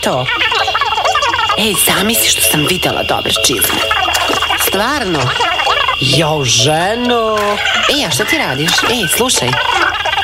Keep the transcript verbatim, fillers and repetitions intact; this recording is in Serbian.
to? Ej, zamisli što sam videla dobre čizme. Stvarno? Jo, ženo. Ej, a šta ti radiš? Ej, slušaj.